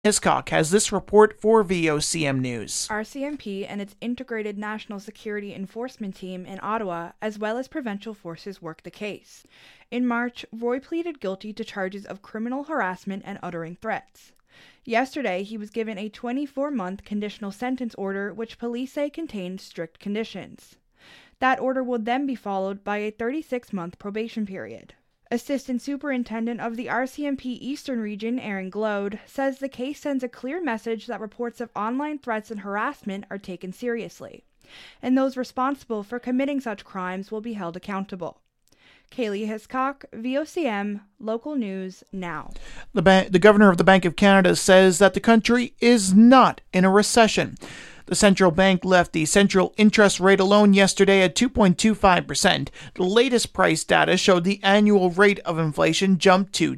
Hiscock has this report for VOCM News. RCMP and its Integrated National Security Enforcement Team in Ottawa, as well as provincial forces, worked the case. In March, Roy pleaded guilty to charges of criminal harassment and uttering threats. Yesterday, he was given a 24-month conditional sentence order, which police say contained strict conditions. That order will then be followed by a 36-month probation period. Assistant Superintendent of the RCMP Eastern Region, Aaron Glode, says the case sends a clear message that reports of online threats and harassment are taken seriously, and those responsible for committing such crimes will be held accountable. Kaylee Hiscock, VOCM, Local News Now. The Governor of the Bank of Canada says that the country is not in a recession. The central bank left the central interest rate alone yesterday at 2.25%. The latest price data showed the annual rate of inflation jumped to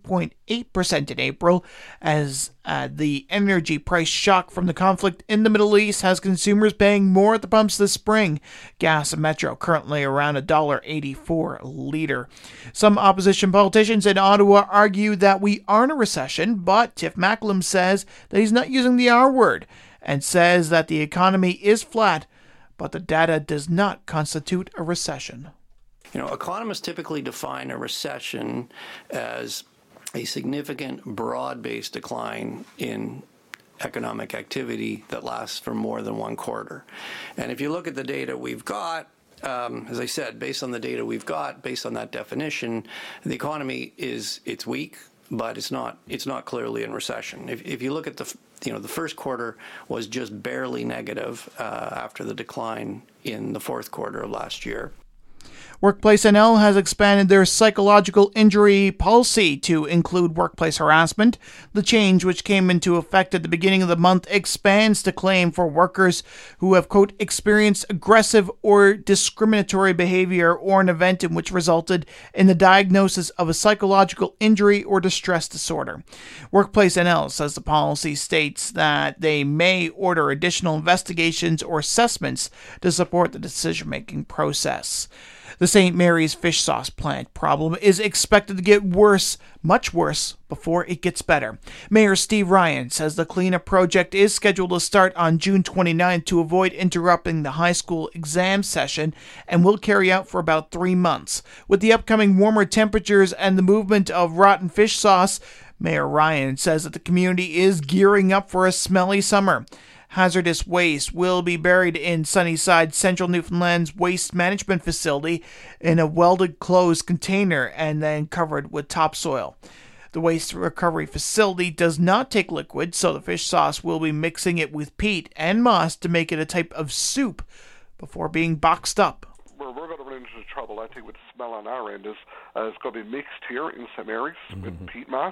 2.8% in April, as the energy price shock from the conflict in the Middle East has consumers paying more at the pumps this spring. Gas and Metro currently around $1.84 a litre. Some opposition politicians in Ottawa argue that we are in a recession, but Tiff Macklem says that he's not using the R word, and says that the economy is flat, but the data does not constitute a recession. Economists typically define a recession as a significant broad-based decline in economic activity that lasts for more than one quarter. And if you look at the data we've got, as I said, based on the data we've got, based on that definition, the economy it's weak, but it's not clearly in recession. If you look at the first quarter was just barely negative after the decline in the fourth quarter of last year. Workplace NL has expanded their psychological injury policy to include workplace harassment. The change, which came into effect at the beginning of the month, expands the claim for workers who have, quote, experienced aggressive or discriminatory behavior or an event in which resulted in the diagnosis of a psychological injury or distress disorder. Workplace NL says the policy states that they may order additional investigations or assessments to support the decision-making process. The St. Mary's fish sauce plant problem is expected to get worse, much worse, before it gets better. Mayor Steve Ryan says the cleanup project is scheduled to start on June 29th to avoid interrupting the high school exam session and will carry out for about 3 months. With the upcoming warmer temperatures and the movement of rotten fish sauce, Mayor Ryan says that the community is gearing up for a smelly summer. Hazardous waste will be buried in Sunnyside Central Newfoundland's waste management facility in a welded closed container and then covered with topsoil. The waste recovery facility does not take liquid, so the fish sauce will be mixing it with peat and moss to make it a type of soup before being boxed up. We're going to run into trouble, I think, with the smell on our end is it's going to be mixed here in St. Mary's with peat moss.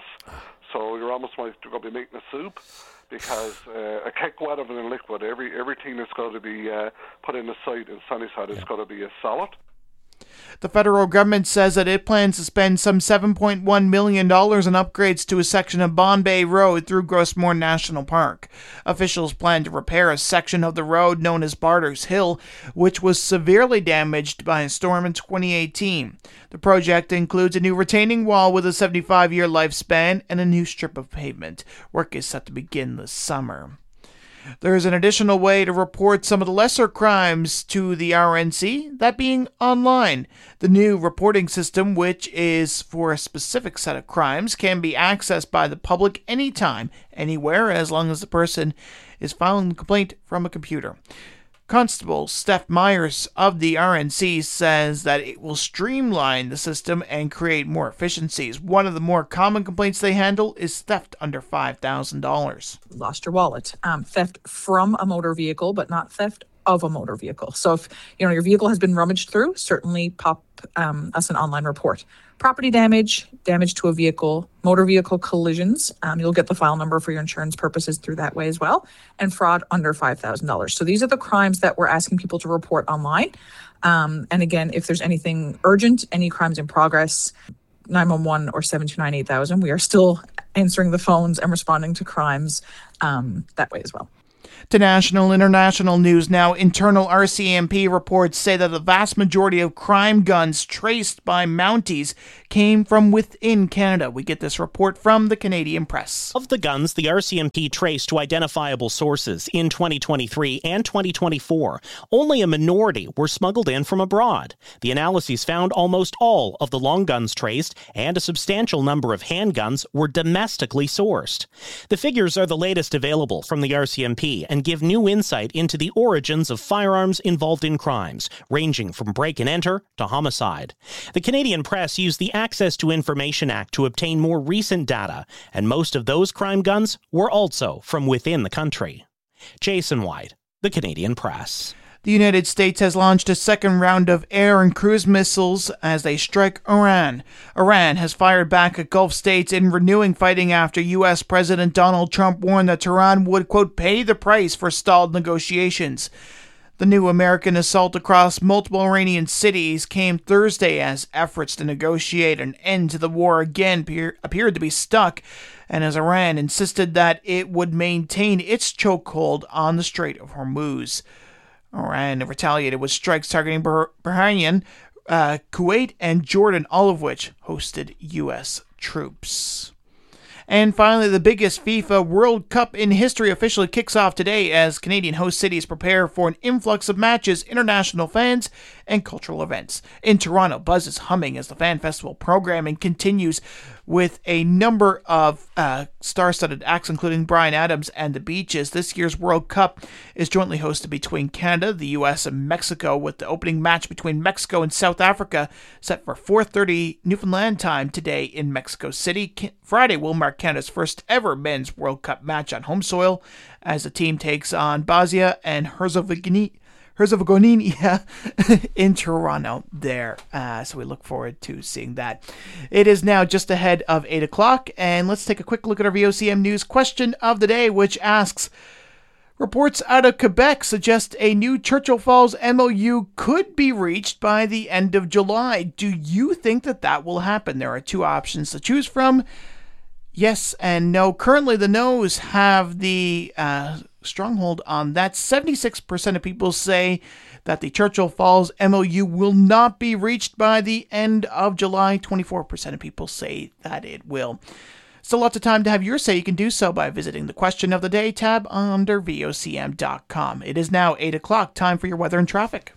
So you're almost like you're going to be making a soup, because it can't go out of it in liquid. Everything that's going to be put in the site in Sunnyside is going to be a solid. The federal government says that it plans to spend some $7.1 million on upgrades to a section of Bombay Road through Grossmore National Park. Officials plan to repair a section of the road known as Barter's Hill, which was severely damaged by a storm in 2018. The project includes a new retaining wall with a 75-year lifespan and a new strip of pavement. Work is set to begin this summer. There's an additional way to report some of the lesser crimes to the RNC, that being online. The new reporting system, which is for a specific set of crimes, can be accessed by the public anytime, anywhere, as long as the person is filing a complaint from a computer. Constable Steph Myers of the RNC says that it will streamline the system and create more efficiencies. One of the more common complaints they handle is theft under $5,000. Lost your wallet. Theft from a motor vehicle, but not theft of a motor vehicle. So if your vehicle has been rummaged through, certainly pop us an online report. Property damage, damage to a vehicle, motor vehicle collisions, you'll get the file number for your insurance purposes through that way as well, and fraud under $5,000. So these are the crimes that we're asking people to report online. And again, if there's anything urgent, any crimes in progress, 911 or 729-8000, we are still answering the phones and responding to crimes that way as well. To national and international news now, internal RCMP reports say that the vast majority of crime guns traced by Mounties came from within Canada. We get this report from the Canadian Press. Of the guns the RCMP traced to identifiable sources in 2023 and 2024, only a minority were smuggled in from abroad. The analyses found almost all of the long guns traced and a substantial number of handguns were domestically sourced. The figures are the latest available from the RCMP and give new insight into the origins of firearms involved in crimes, ranging from break and enter to homicide. The Canadian Press used the Access to Information Act to obtain more recent data, and most of those crime guns were also from within the country. Jason White, the Canadian Press. The United States has launched a second round of air and cruise missiles as they strike Iran. Iran has fired back at Gulf states in renewing fighting after U.S. President Donald Trump warned that Tehran would, quote, pay the price for stalled negotiations. The new American assault across multiple Iranian cities came Thursday as efforts to negotiate an end to the war again appeared to be stuck, and as Iran insisted that it would maintain its chokehold on the Strait of Hormuz. Iran retaliated with strikes targeting Bahrain, Kuwait, and Jordan, all of which hosted U.S. troops. And finally, the biggest FIFA World Cup in history officially kicks off today as Canadian host cities prepare for an influx of matches, international fans, and cultural events. In Toronto, buzz is humming as the Fan Festival programming continues with a number of star-studded acts, including Bryan Adams and the Beaches. This year's World Cup is jointly hosted between Canada, the U.S., and Mexico, with the opening match between Mexico and South Africa set for 4:30 Newfoundland time today in Mexico City. Friday will mark Canada's first ever men's World Cup match on home soil as the team takes on Bosnia and Herzegovina in Toronto there. So we look forward to seeing that. It is now just ahead of 8 o'clock, and let's take a quick look at our VOCM News question of the day, which asks, reports out of Quebec suggest a new Churchill Falls MOU could be reached by the end of July. Do you think that will happen? There are two options to choose from. Yes and no. Currently, the no's have the stronghold on that. 76% of people say that the Churchill Falls MOU will not be reached by the end of July. 24% of people say that it will. Still lots of time to have your say. You can do so by visiting the Question of the Day tab under VOCM.com. It is now 8 o'clock. Time for your weather and traffic.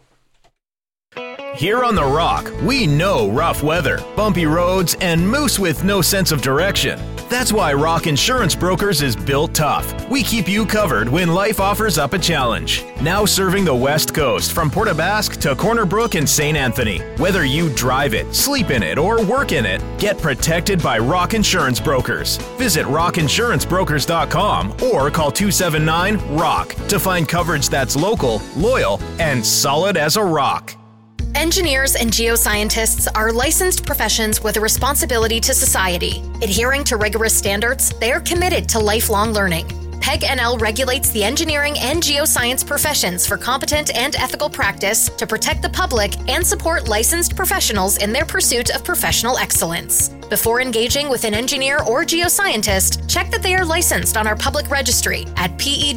Here on The Rock, we know rough weather, bumpy roads, and moose with no sense of direction. That's why Rock Insurance Brokers is built tough. We keep you covered when life offers up a challenge. Now serving the West Coast from Port aux Basques to Corner Brook and St. Anthony. Whether you drive it, sleep in it, or work in it, get protected by Rock Insurance Brokers. Visit rockinsurancebrokers.com or call 279-ROCK to find coverage that's local, loyal, and solid as a rock. Engineers and geoscientists are licensed professions with a responsibility to society. Adhering to rigorous standards, they are committed to lifelong learning. PEG NL regulates the engineering and geoscience professions for competent and ethical practice to protect the public and support licensed professionals in their pursuit of professional excellence. Before engaging with an engineer or geoscientist, check that they are licensed on our public registry at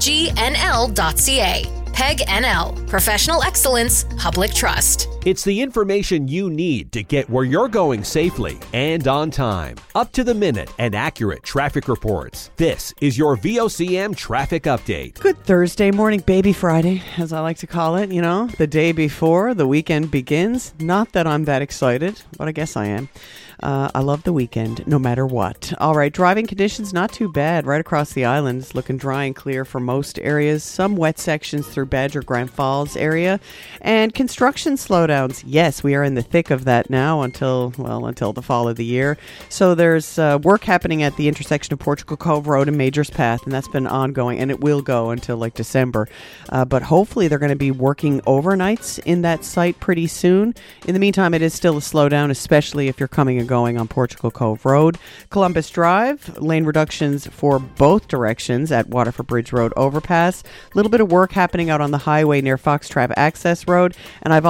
pegnl.ca. PEG NL, Professional Excellence, Public Trust. It's the information you need to get where you're going safely and on time. Up to the minute and accurate traffic reports. This is your VOCM Traffic Update. Good Thursday morning, baby Friday, as I like to call it. You know, the day before the weekend begins. Not that I'm that excited, but I guess I am. I love the weekend, no matter what. All right, driving conditions not too bad. Right across the island, it's looking dry and clear for most areas. Some wet sections through Badger, Grand Falls area. And construction slowdowns. Yes, we are in the thick of that now until the fall of the year. So there's work happening at the intersection of Portugal Cove Road and Majors Path, and that's been ongoing, and it will go until like December. But hopefully they're going to be working overnights in that site pretty soon. In the meantime, it is still a slowdown, especially if you're coming and going on Portugal Cove Road. Columbus Drive, lane reductions for both directions at Waterford Bridge Road overpass. A little bit of work happening out on the highway near Foxtrap Access Road. And I've also been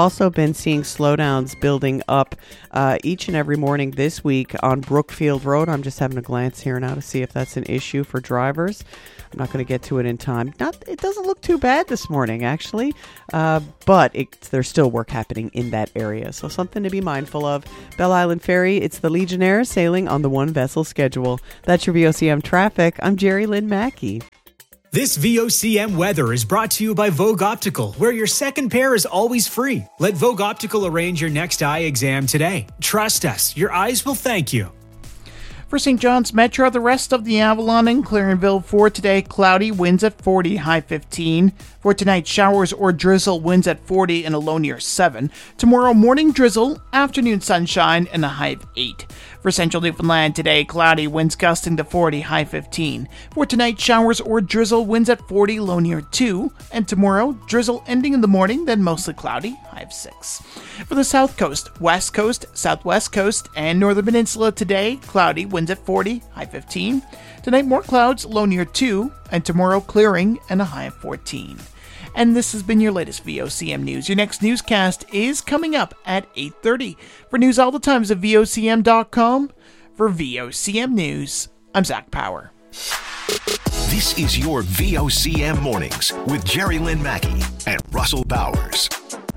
been seeing slowdowns building up each and every morning this week on Brookfield Road. I'm just having a glance here now to see if that's an issue for drivers. I'm not going to get to it in time. It doesn't look too bad this morning, actually, but there's still work happening in that area, so something to be mindful of. Belle Island Ferry, it's the Legionnaire sailing on the one-vessel schedule. That's your VOCM traffic. I'm Jerry Lynn Mackey. This VOCM weather is brought to you by Vogue Optical, where your second pair is always free. Let Vogue Optical arrange your next eye exam today. Trust us, your eyes will thank you. For St. John's Metro, the rest of the Avalon and Clarenville for today, cloudy, winds at 40, high 15. For tonight, showers or drizzle, winds at 40 and a low near 7. Tomorrow, morning drizzle, afternoon sunshine, and a high of 8. For central Newfoundland today, cloudy, winds gusting to 40, high 15. For tonight, showers or drizzle, winds at 40, low near 2. And tomorrow, drizzle ending in the morning, then mostly cloudy, high of 6. For the south coast, west coast, southwest coast, and northern peninsula today, cloudy, winds at 40, high 15. Tonight, more clouds, low near 2. And tomorrow, clearing and a high of 14. And this has been your latest VOCM News. Your next newscast is coming up at 8:30. For news all the times at VOCM.com. For VOCM News, I'm Zach Power. This is your VOCM Mornings with Jerry Lynn Mackey and Russell Bowers.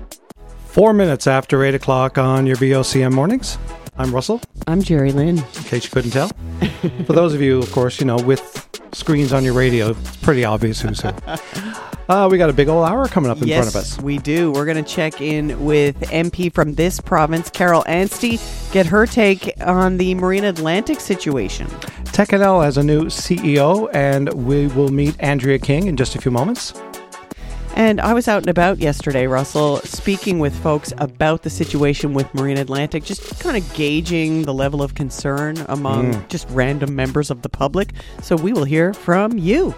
4 minutes after 8 o'clock on your VOCM Mornings. I'm Russell. I'm Jerry Lynn. In case you couldn't tell. For those of you, of course, with screens on your radio, it's pretty obvious who's who. We got a big old hour coming up in front of us. Yes, we do. We're going to check in with MP from this province, Carol Anstey, get her take on the Marine Atlantic situation. TechNL has a new CEO, and we will meet Andrea King in just a few moments. And I was out and about yesterday, Russell, speaking with folks about the situation with Marine Atlantic, just kind of gauging the level of concern among just random members of the public. So we will hear from you.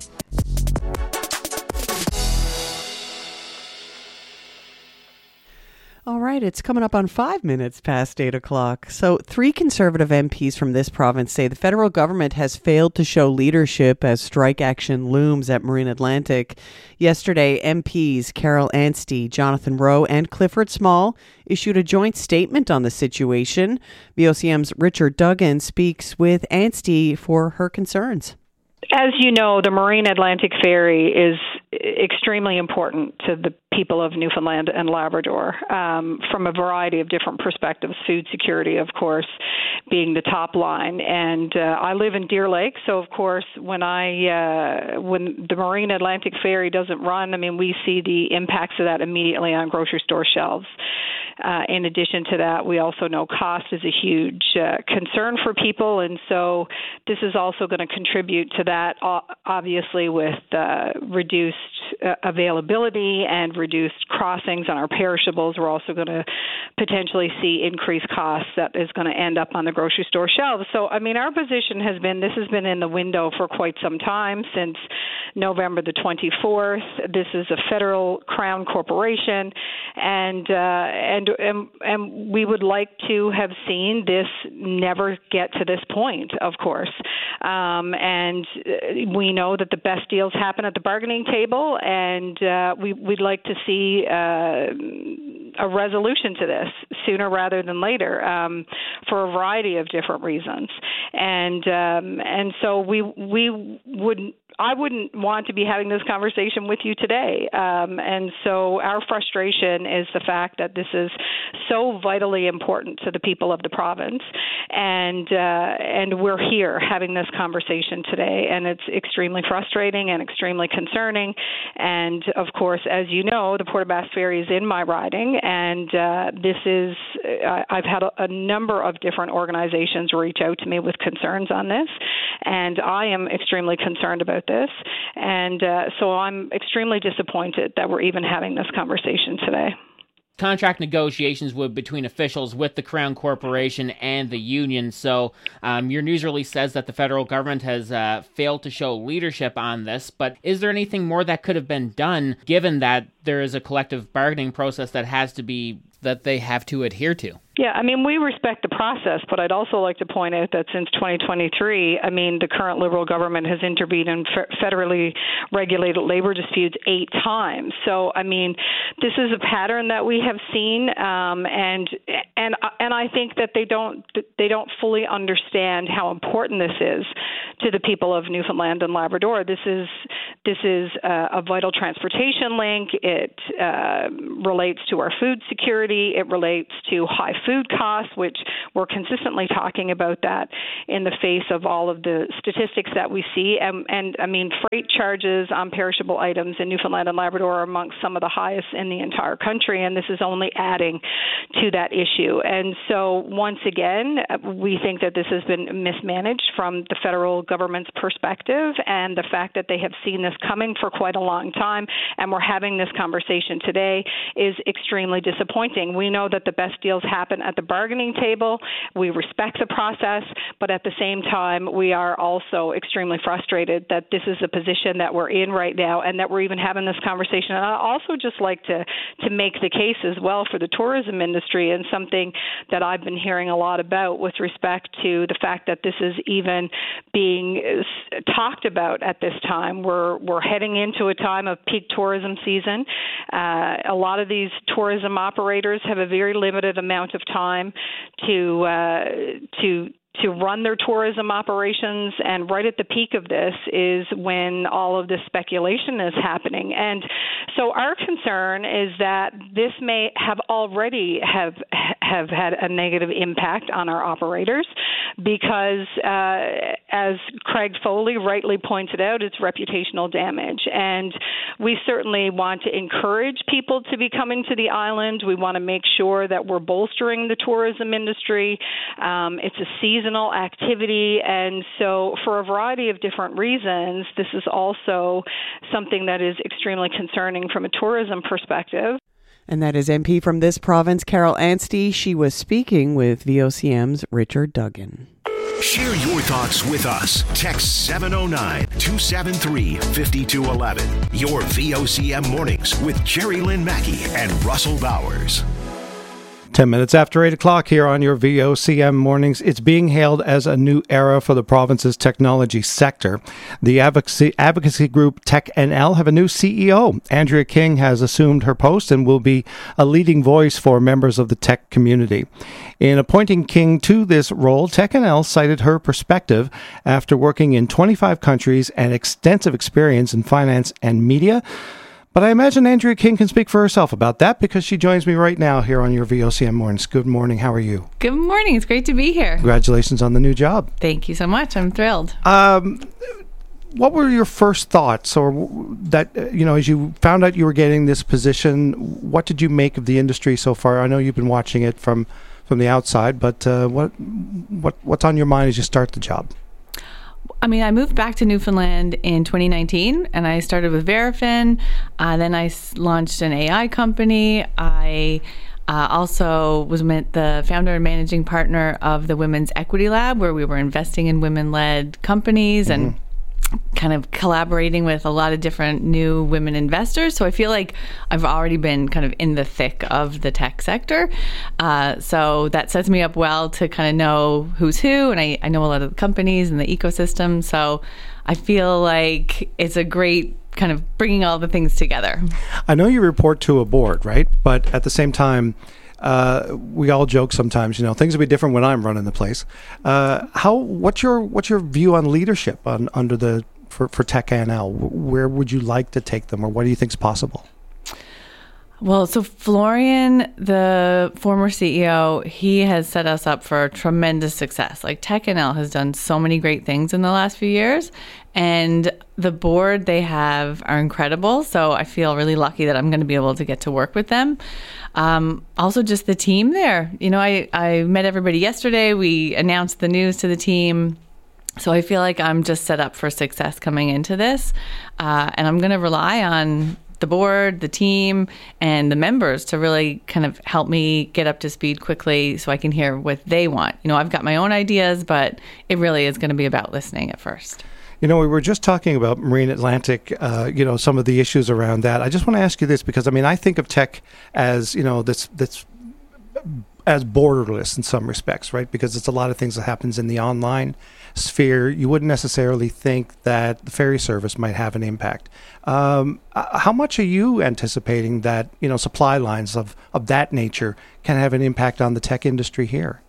All right, it's coming up on 5 minutes past 8 o'clock. So 3 Conservative MPs from this province say the federal government has failed to show leadership as strike action looms at Marine Atlantic. Yesterday, MPs Carol Anstey, Jonathan Rowe, and Clifford Small issued a joint statement on the situation. VOCM's Richard Duggan speaks with Anstey for her concerns. As you know, the Marine Atlantic Ferry is extremely important to the people of Newfoundland and Labrador from a variety of different perspectives. Food security, of course, being the top line. And I live in Deer Lake, so of course, when the Marine Atlantic Ferry doesn't run, we see the impacts of that immediately on grocery store shelves. In addition to that, we also know cost is a huge concern for people, and so this is also going to contribute to that, obviously, with reduced availability and reduced crossings on our perishables. We're also going to potentially see increased costs that is going to end up on the grocery store shelves. So, our position has been, this has been in the window for quite some time, since November the 24th. This is a federal Crown corporation, and we would like to have seen this never get to this point, of course. And we know that the best deals happen at the bargaining table, and we'd like to see a resolution to this sooner rather than later, for a variety of different reasons. And so I wouldn't want to be having this conversation with you today. And so our frustration is the fact that this is so vitally important to the people of the province, and we're here having this conversation today, and it's extremely frustrating and extremely concerning. And of course, as you know, the Port of Bass Ferry is in my riding, and I've had a number of different organizations reach out to me with concerns on this, and I am extremely concerned about this. And so I'm extremely disappointed that we're even having this conversation today. Contract negotiations between officials with the Crown Corporation and the union. So your news release says that the federal government has failed to show leadership on this, but is there anything more that could have been done, given that there is a collective bargaining process that has to be that they have to adhere to. Yeah, I mean, we respect the process, but I'd also like to point out that since 2023, I mean, the current Liberal government has intervened in federally regulated labor disputes 8 times. So, I mean, this is a pattern that we have seen, and I think that they don't fully understand how important this is to the people of Newfoundland and Labrador. This is a vital transportation link. It relates to our food security. It relates to high food costs, which we're consistently talking about that in the face of all of the statistics that we see. And I mean, freight charges on perishable items in Newfoundland and Labrador are amongst some of the highest in the entire country, and this is only adding to that issue. And so once again, we think that this has been mismanaged from the federal government's perspective, and the fact that they have seen this coming for quite a long time, and we're having this conversation today, is extremely disappointing. We know that the best deals happen at the bargaining table. We respect the process, but at the same time, we are also extremely frustrated that this is the position that we're in right now, and that we're even having this conversation. And I also just like to make the case as well for the tourism industry, and something that I've been hearing a lot about with respect to the fact that this is even being talked about at this time. We're heading into a time of peak tourism season. A lot of these tourism operators have a very limited amount of time to run their tourism operations, and right at the peak of this is when all of this speculation is happening. And so our concern is that this may have already have had a negative impact on our operators, because as Craig Foley rightly pointed out, it's reputational damage. And we certainly want to encourage people to be coming to the island. We want to make sure that we're bolstering the tourism industry. It's a seasonal activity, and so for a variety of different reasons, this is also something that is extremely concerning from a tourism perspective. And that is MP from this province, Carol Anstey. She was speaking with VOCM's Richard Duggan. Share your thoughts with us. Text 709-273-5211. Your VOCM Mornings with Jerry Lynn Mackey and Russell Bowers. 10 minutes after 8 o'clock here on your VOCM Mornings. It's being hailed as a new era for the province's technology sector. The advocacy group TechNL have a new CEO. Andrea King has assumed her post and will be a leading voice for members of the tech community. In appointing King to this role, TechNL cited her perspective after working in 25 countries and extensive experience in finance and media. But I imagine Andrea King can speak for herself about that, because she joins me right now here on your VOCM Mornings. Good morning. How are you? Good morning. It's great to be here. Congratulations on the new job. Thank you so much. I'm thrilled. What were your first thoughts, or that, as you found out you were getting this position, what did you make of the industry so far? I know you've been watching it from the outside, but what's on your mind as you start the job? I mean, I moved back to Newfoundland in 2019, and I started with Verafin. Then I launched an AI company. I also was the founder and managing partner of the Women's Equity Lab, where we were investing in women-led companies and kind of collaborating with a lot of different new women investors. So I feel like I've already been kind of in the thick of the tech sector. So that sets me up well to kind of know who's who, and I know a lot of the companies and the ecosystem. So I feel like it's a great kind of bringing all the things together. I know you report to a board, right? But at the same time, we all joke sometimes, things will be different when I'm running the place. What's your view on leadership for TechNL? Where would you like to take them, or what do you think is possible? Well, so Florian, the former CEO, he has set us up for tremendous success. Like, TechNL has done so many great things in the last few years, and the board they have are incredible. So I feel really lucky that I'm going to be able to get to work with them. Also, just the team there. I met everybody yesterday. We announced the news to the team. So I feel like I'm just set up for success coming into this. And I'm going to rely on the board, the team, and the members to really kind of help me get up to speed quickly so I can hear what they want. I've got my own ideas, but it really is going to be about listening at first. We were just talking about Marine Atlantic, some of the issues around that. I just want to ask you this, because, I think of tech as, this as borderless in some respects, right? Because it's a lot of things that happens in the online sphere. You wouldn't necessarily think that the ferry service might have an impact. How much are you anticipating that, supply lines of that nature can have an impact on the tech industry here?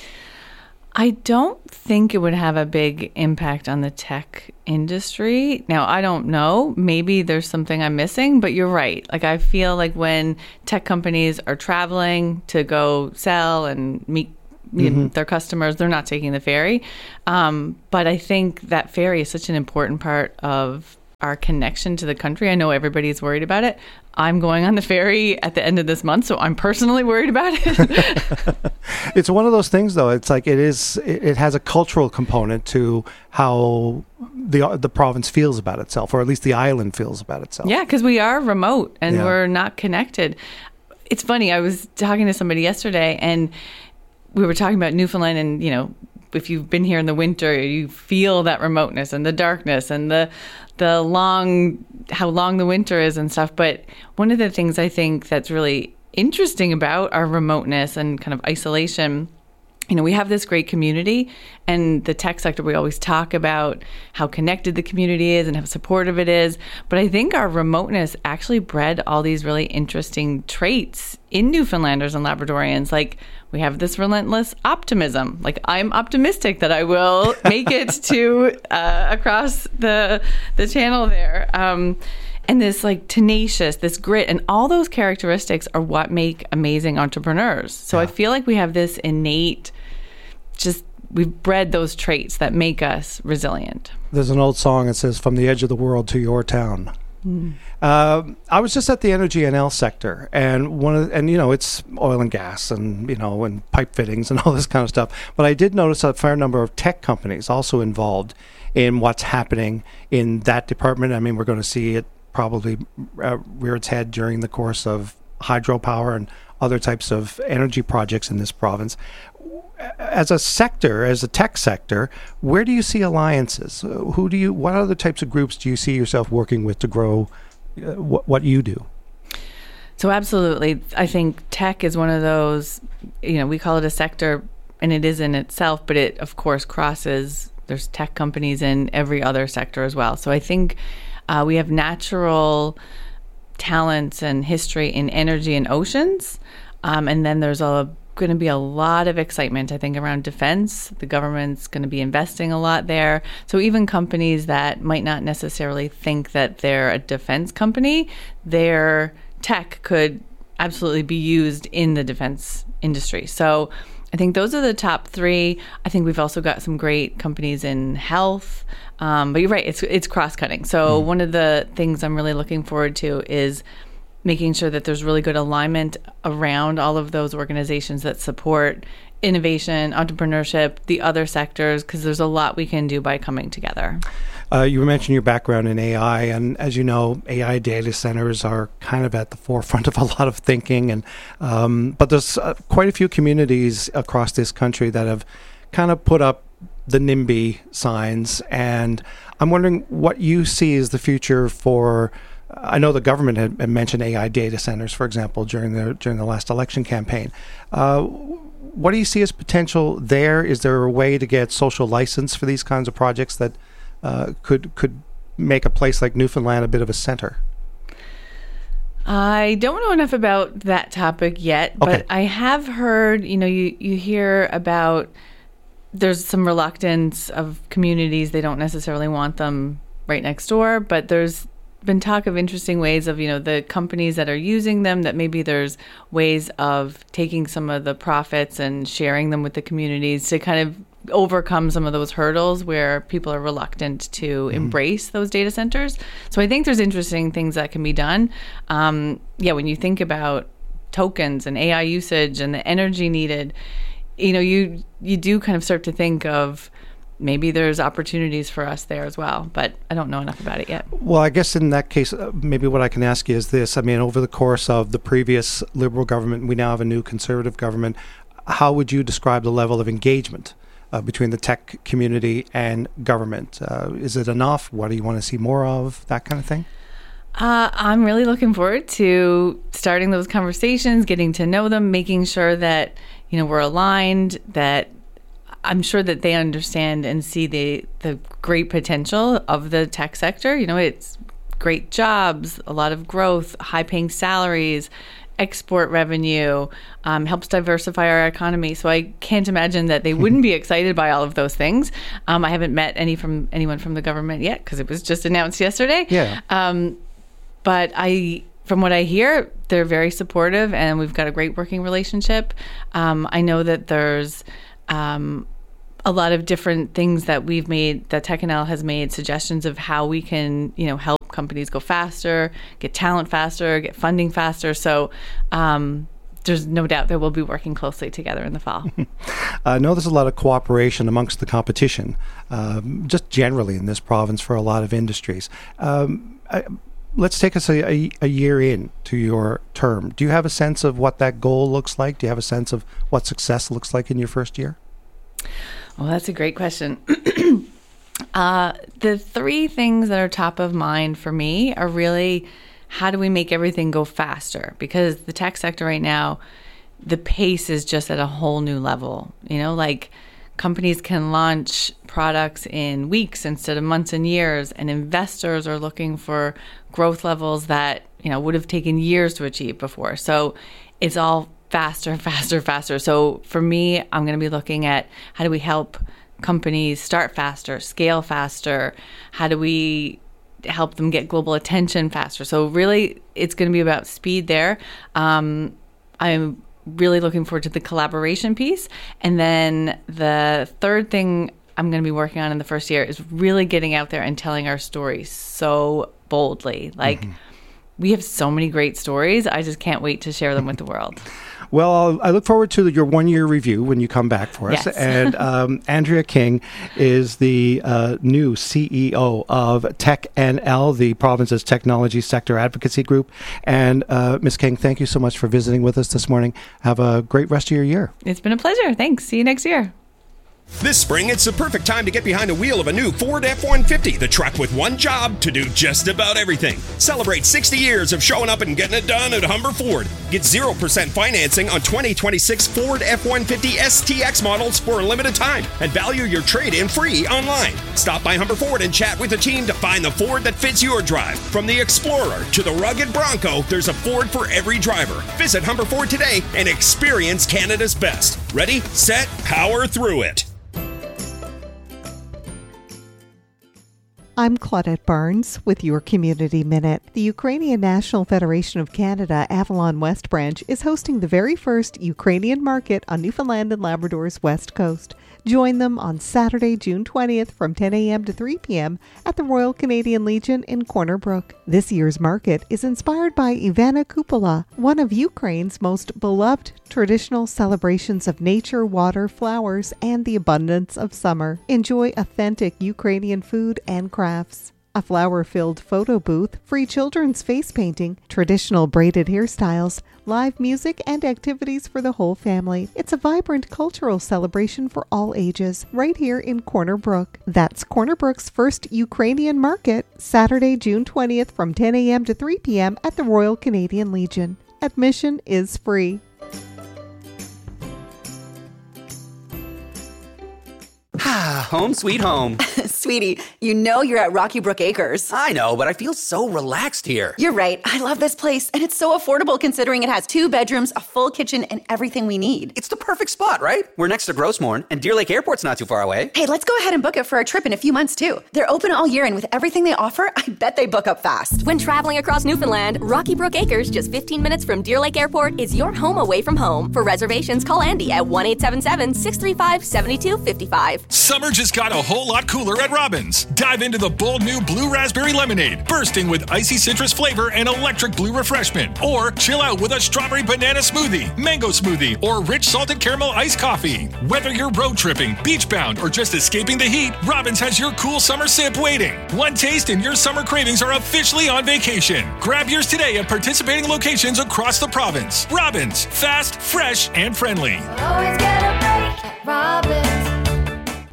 I don't think it would have a big impact on the tech industry. Now, I don't know. Maybe there's something I'm missing, but you're right. Like, I feel like when tech companies are traveling to go sell and meet their customers, they're not taking the ferry. But I think that ferry is such an important part of our connection to the country. I know everybody's worried about it. I'm going on the ferry at the end of this month, so I'm personally worried about it. It's one of those things, though. It's like it has a cultural component to how the province feels about itself, or at least the island feels about itself. Yeah, because we are remote and we're not connected. It's funny. I was talking to somebody yesterday, and we were talking about Newfoundland, and if you've been here in the winter, you feel that remoteness and the darkness and the how long the winter is and stuff. But one of the things I think that's really interesting about our remoteness and kind of isolation, we have this great community, and the tech sector, we always talk about how connected the community is and how supportive it is. But I think our remoteness actually bred all these really interesting traits in Newfoundlanders and Labradorians. Like, we have this relentless optimism. Like, I'm optimistic that I will make it to across the channel there. And this tenacious, this grit, and all those characteristics are what make amazing entrepreneurs. So I feel like we have this innate, we've bred those traits that make us resilient. There's an old song that says, "From the edge of the world to your town." I was just at the Energy NL sector, and it's oil and gas, and and pipe fittings and all this kind of stuff. But I did notice a fair number of tech companies also involved in what's happening in that department. I mean, we're going to see it probably rear its head during the course of hydropower and other types of energy projects in this province. As a sector, as a tech sector, where do you see alliances? What other types of groups do you see yourself working with to grow what you do? So absolutely. I think tech is one of those, we call it a sector, and it is in itself, but it, of course, there's tech companies in every other sector as well. So I think we have natural talents and history in energy and oceans. And then there's going to be a lot of excitement, I think, around defense. The government's going to be investing a lot there. So even companies that might not necessarily think that they're a defense company, their tech could absolutely be used in the defense industry. So I think those are the top three. I think we've also got some great companies in health. But you're right, it's cross-cutting. So one of the things I'm really looking forward to is making sure that there's really good alignment around all of those organizations that support innovation, entrepreneurship, the other sectors, because there's a lot we can do by coming together. You mentioned your background in AI, and as you know, AI data centers are kind of at the forefront of a lot of thinking, and but there's quite a few communities across this country that have kind of put up the NIMBY signs, and I'm wondering what you see as the future for. I know the government had mentioned AI data centers, for example, during the last election campaign. What do you see as potential there? Is there a way to get social license for these kinds of projects that could make a place like Newfoundland a bit of a center? I don't know enough about that topic yet, but I have heard, you hear about there's some reluctance of communities. They don't necessarily want them right next door, but there's been talk of interesting ways of, the companies that are using them, that maybe there's ways of taking some of the profits and sharing them with the communities to kind of overcome some of those hurdles where people are reluctant to embrace those data centers. So I think there's interesting things that can be done. When you think about tokens and AI usage and the energy needed, you do kind of start to think of maybe there's opportunities for us there as well, but I don't know enough about it yet. Well, I guess in that case, maybe what I can ask you is this. I mean, over the course of the previous Liberal government, we now have a new Conservative government. How would you describe the level of engagement between the tech community and government? Is it enough? What do you want to see more of? That kind of thing? I'm really looking forward to starting those conversations, getting to know them, making sure that, we're aligned, that I'm sure that they understand and see the great potential of the tech sector. It's great jobs, a lot of growth, high-paying salaries, export revenue, helps diversify our economy. So I can't imagine that they wouldn't be excited by all of those things. I haven't met anyone from the government yet because it was just announced yesterday. Yeah. But from what I hear, they're very supportive, and we've got a great working relationship. I know that there's a lot of different things that that TechNL has made suggestions of how we can, help companies go faster, get talent faster, get funding faster. So there's no doubt that we'll be working closely together in the fall. I know there's a lot of cooperation amongst the competition, just generally in this province for a lot of industries. Let's take us a year in to your term. Do you have a sense of what that goal looks like? Do you have a sense of what success looks like in your first year? Well, that's a great question. The three things that are top of mind for me are really, how do we make everything go faster? Because the tech sector right now, the pace is just at a whole new level. Like companies can launch products in weeks instead of months and years, and investors are looking for growth levels that, would have taken years to achieve before. So it's all faster. So for me, I'm going to be looking at how do we help companies start faster, scale faster? How do we help them get global attention faster? So really, it's going to be about speed there. I'm really looking forward to the collaboration piece. And then the third thing I'm going to be working on in the first year is really getting out there and telling our story so boldly. We have so many great stories. I just can't wait to share them with the world. Well, I look forward to your one-year review when you come back for us. Yes. And Andrea King is the new CEO of TechNL, the province's technology sector advocacy group. And Ms. King, thank you so much for visiting with us this morning. Have a great rest of your year. It's been a pleasure. Thanks. See you next year. This spring, it's the perfect time to get behind the wheel of a new Ford F-150, the truck with one job to do just about everything. Celebrate 60 years of showing up and getting it done at Humber Ford. Get 0% financing on 2026 Ford F-150 STX models for a limited time and value your trade-in free online. Stop by Humber Ford and chat with the team to find the Ford that fits your drive. From the Explorer to the rugged Bronco, there's a Ford for every driver. Visit Humber Ford today and experience Canada's best. Ready, set, power through it. I'm Claudette Barnes with your Community Minute. The Ukrainian National Federation of Canada Avalon West Branch is hosting the very first Ukrainian market on Newfoundland and Labrador's west coast. Join them on Saturday, June 20th from 10 a.m. to 3 p.m. at the Royal Canadian Legion in Corner Brook. This year's market is inspired by Ivana Kupala, one of Ukraine's most beloved traditional celebrations of nature, water, flowers, and the abundance of summer. Enjoy authentic Ukrainian food and crafts. A flower-filled photo booth, free children's face painting, traditional braided hairstyles, live music, and activities for the whole family. It's a vibrant cultural celebration for all ages, right here in Corner Brook. That's Corner Brook's first Ukrainian market, Saturday, June 20th from 10 a.m. to 3 p.m. at the Royal Canadian Legion. Admission is free. Home sweet home. Sweetie, you know you're at Rocky Brook Acres. I know, but I feel so relaxed here. You're right. I love this place, and it's so affordable considering it has 2 bedrooms, a full kitchen, and everything we need. It's the perfect spot, right? We're next to Grossmorn, and Deer Lake Airport's not too far away. Hey, let's go ahead and book it for a trip in a few months, too. They're open all year, and with everything they offer, I bet they book up fast. When traveling across Newfoundland, Rocky Brook Acres, just 15 minutes from Deer Lake Airport, is your home away from home. For reservations, call Andy at 1-877-635-7255. Summer just got a whole lot cooler at Robbins. Dive into the bold new Blue Raspberry Lemonade, bursting with icy citrus flavor and electric blue refreshment. Or chill out with a strawberry banana smoothie, mango smoothie, or rich salted caramel iced coffee. Whether you're road tripping, beach bound, or just escaping the heat, Robbins has your cool summer sip waiting. One taste and your summer cravings are officially on vacation. Grab yours today at participating locations across the province. Robbins, fast, fresh, and friendly. Always get a break at Robbins.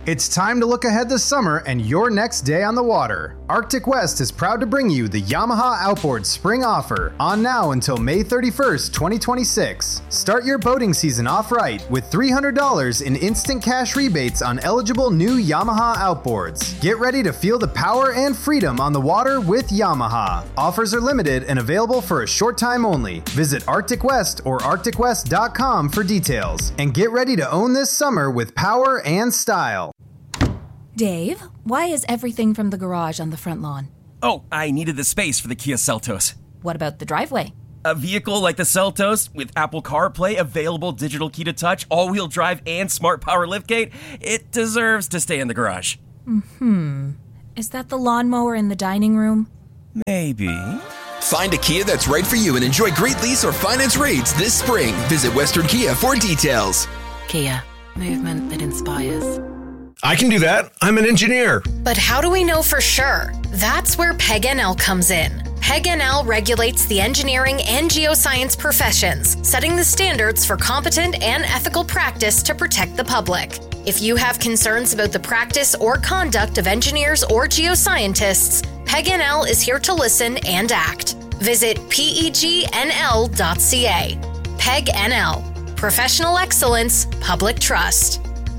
It's time to look ahead this summer and your next day on the water. Arctic West is proud to bring you the Yamaha Outboard Spring Offer, on now until May 31st, 2026. Start your boating season off right with $300 in instant cash rebates on eligible new Yamaha outboards. Get ready to feel the power and freedom on the water with Yamaha. Offers are limited and available for a short time only. Visit Arctic West or arcticwest.com for details. And get ready to own this summer with power and style. Dave, why is everything from the garage on the front lawn? Oh, I needed the space for the Kia Seltos. What about the driveway? A vehicle like the Seltos, with Apple CarPlay, available digital key to touch, all-wheel drive, and smart power liftgate, it deserves to stay in the garage. Is that the lawnmower in the dining room? Maybe. Find a Kia that's right for you and enjoy great lease or finance rates this spring. Visit Western Kia for details. Kia, movement that inspires. I can do that. I'm an engineer. But how do we know for sure? That's where PEG-NL comes in. PEG-NL regulates the engineering and geoscience professions, setting the standards for competent and ethical practice to protect the public. If you have concerns about the practice or conduct of engineers or geoscientists, PEG-NL is here to listen and act. Visit pegnl.ca. PEG-NL. Professional excellence, public trust.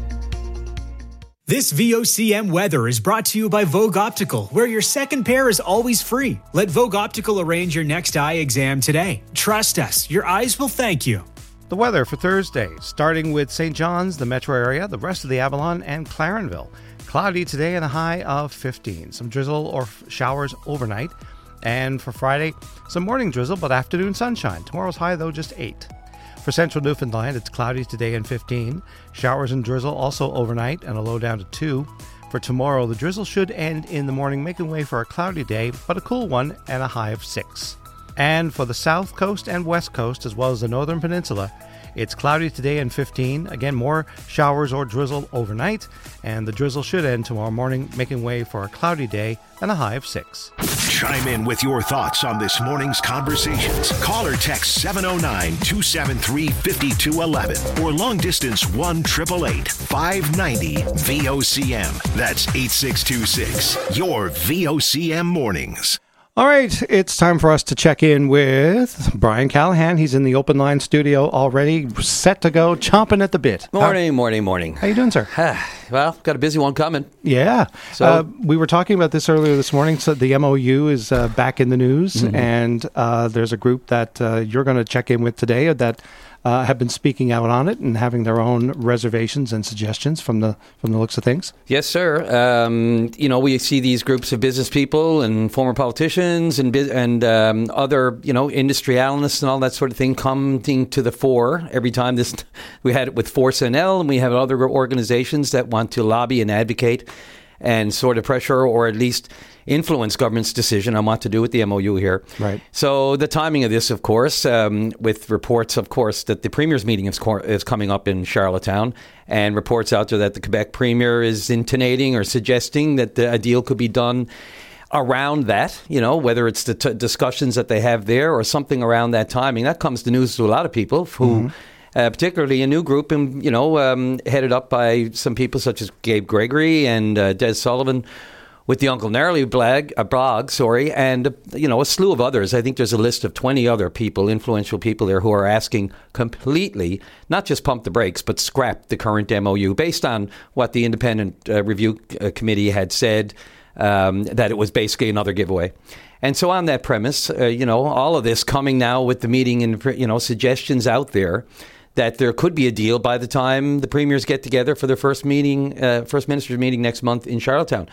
This VOCM weather is brought to you by Vogue Optical, where your second pair is always free. Let Vogue Optical arrange your next eye exam today. Trust us, your eyes will thank you. The weather for Thursday, starting with St. John's, the metro area, the rest of the Avalon, and Clarenville. Cloudy today and a high of 15. Some drizzle or showers overnight. And for Friday, some morning drizzle, but afternoon sunshine. Tomorrow's high, though, just 8. For central Newfoundland, it's cloudy today and 15. Showers and drizzle also overnight and a low down to 2. For tomorrow, the drizzle should end in the morning, making way for a cloudy day, but a cool one and a high of 6. And for the south coast and west coast, as well as the northern peninsula, it's cloudy today and 15. Again, more showers or drizzle overnight, and the drizzle should end tomorrow morning, making way for a cloudy day and a high of 6. Chime in with your thoughts on this morning's conversations. Call or text 709-273-5211 or long distance 1-888-590-VOCM. That's 8626. Your VOCM mornings. All right, it's time for us to check in with Brian Callahan. He's in the open line studio already, set to go, chomping at the bit. Morning. How you doing, sir? Well, got a busy one coming. Yeah. So we were talking about this earlier this morning. So the MOU is back in the news, and there's a group that you're going to check in with today that have been speaking out on it and having their own reservations and suggestions from the looks of things. Yes, sir. We see these groups of business people and former politicians and other industry analysts and all that sort of thing coming to the fore every time. We had it with Force NL, and we have other organizations that want to lobby and advocate and sort of pressure or at least influence government's decision on what to do with the MOU here. Right. So the timing of this, of course, with reports, of course, that the Premier's meeting is coming up in Charlottetown, and reports out there that the Quebec Premier is intonating or suggesting that a deal could be done around that, whether it's the discussions that they have there or something around that timing. That comes to news to a lot of people who... particularly a new group, headed up by some people such as Gabe Gregory and Des Sullivan, with the Uncle Gnarly blog, and a slew of others. I think there's a list of 20 other people, influential people there, who are asking completely, not just pump the brakes, but scrap the current MOU based on what the independent review committee had said, that it was basically another giveaway. And so on that premise, all of this coming now with the meeting and suggestions out there that there could be a deal by the time the premiers get together for their first ministers' meeting next month in Charlottetown.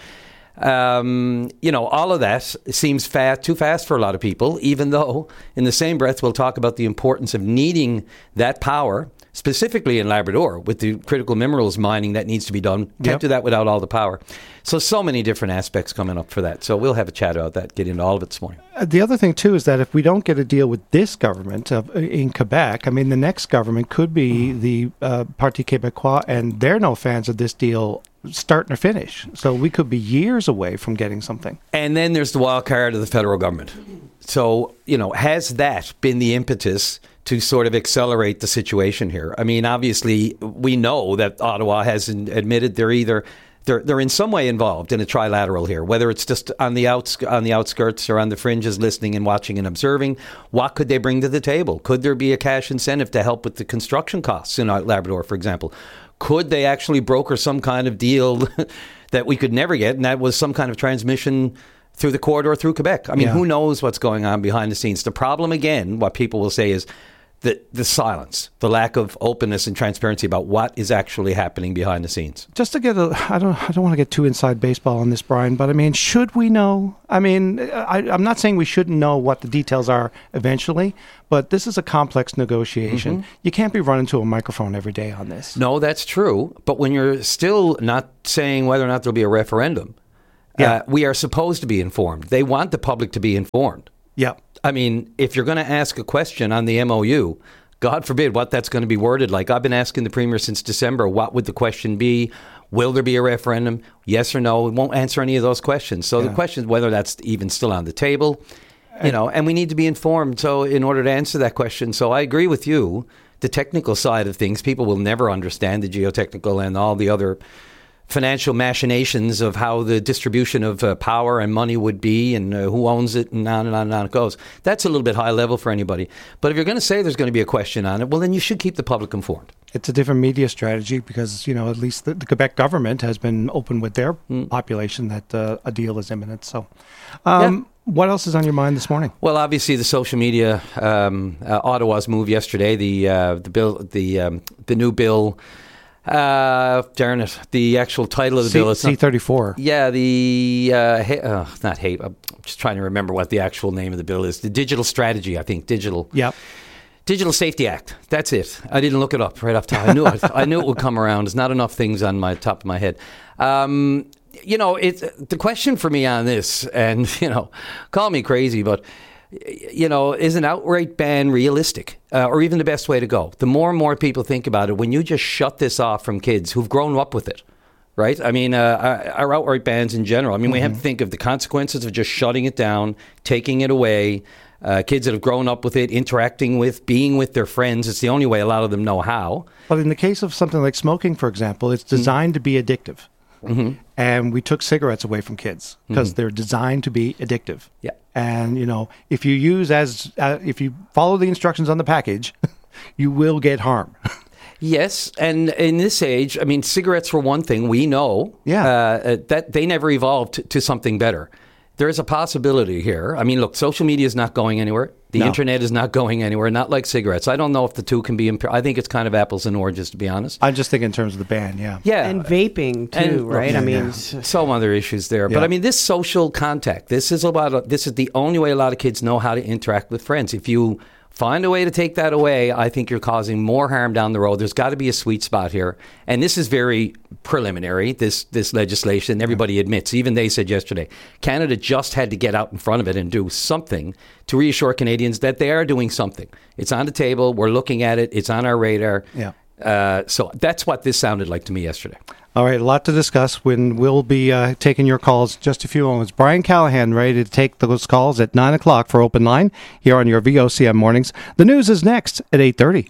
All of that seems too fast for a lot of people, even though in the same breath we'll talk about the importance of needing that power, specifically in Labrador, with the critical minerals mining that needs to be done. Can't do that without all the power. So many different aspects coming up for that. So we'll have a chat about that, get into all of it this morning. The other thing, too, is that if we don't get a deal with this government in Quebec, the next government could be the Parti Québécois, and they're no fans of this deal start or finish. So we could be years away from getting something. And then there's the wild card of the federal government. So, has that been the impetus to sort of accelerate the situation here? I mean, obviously, we know that Ottawa has admitted they're in some way involved in a trilateral here, whether it's just on the outskirts or on the fringes, listening and watching and observing. What could they bring to the table? Could there be a cash incentive to help with the construction costs in Labrador, for example? Could they actually broker some kind of deal that we could never get, and that was some kind of transmission through the corridor through Quebec? I mean, who knows what's going on behind the scenes? The problem, again, what people will say is the silence, the lack of openness and transparency about what is actually happening behind the scenes. Just to get I don't want to get too inside baseball on this, Brian, but I mean, should we know? I mean, I'm not saying we shouldn't know what the details are eventually, but this is a complex negotiation. Mm-hmm. You can't be running to a microphone every day on this. No, that's true. But when you're still not saying whether or not there'll be a referendum, we are supposed to be informed. They want the public to be informed. Yeah. I mean, if you're going to ask a question on the MOU, God forbid what that's going to be worded like. I've been asking the Premier since December, what would the question be? Will there be a referendum? Yes or no? We won't answer any of those questions. So the question is whether that's even still on the table, and we need to be informed. So in order to answer that question, so I agree with you, the technical side of things, people will never understand the geotechnical and all the other financial machinations of how the distribution of power and money would be and who owns it and on and on and on it goes. That's a little bit high level for anybody. But if you're going to say there's going to be a question on it, well, then you should keep the public informed. It's a different media strategy because, at least the Quebec government has been open with their population that a deal is imminent. So what else is on your mind this morning? Well, obviously the social media, Ottawa's move yesterday, the new bill. Darn it. The actual title of the bill is C-34. Not hate. I'm just trying to remember what the actual name of the bill is. The Digital Strategy, I think. Digital Safety Act. That's it. I didn't look it up right off the top. I knew it. I knew it would come around. There's not enough things on my top of my head. The question for me on this, and, call me crazy, but is an outright ban realistic or even the best way to go? The more and more people think about it, when you just shut this off from kids who've grown up with it, right? I mean, our outright bans in general, I mean, we have to think of the consequences of just shutting it down, taking it away. Kids that have grown up with it, interacting with, being with their friends. It's the only way a lot of them know how. But in the case of something like smoking, for example, it's designed to be addictive. Mm-hmm. And we took cigarettes away from kids because they're designed to be addictive. Yeah. And, if you if you follow the instructions on the package, you will get harm. Yes. And in this age, I mean, cigarettes were one thing. We know that they never evolved to something better. There is a possibility here. I mean, look, social media is not going anywhere. The internet is not going anywhere, not like cigarettes. I don't know if the two can be I think it's kind of apples and oranges, to be honest. I just think in terms of the ban, Yeah. And vaping, too, right? Some other issues there. Yeah. But, I mean, this social contact, this is the only way a lot of kids know how to interact with friends. If you find a way to take that away, I think you're causing more harm down the road. There's got to be a sweet spot here. And this is very preliminary, this legislation. Everybody admits, even they said yesterday, Canada just had to get out in front of it and do something to reassure Canadians that they are doing something. It's on the table. We're looking at it. It's on our radar. Yeah. So that's what this sounded like to me yesterday. All right, a lot to discuss when we'll be taking your calls in just a few moments. Brian Callahan ready to take those calls at 9 o'clock for Open Line here on your VOCM Mornings. The news is next at 8:30.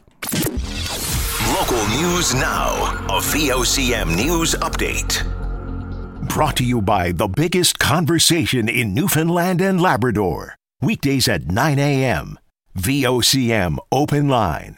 Local news now. A VOCM News Update. Brought to you by the biggest conversation in Newfoundland and Labrador. Weekdays at 9 a.m. VOCM Open Line.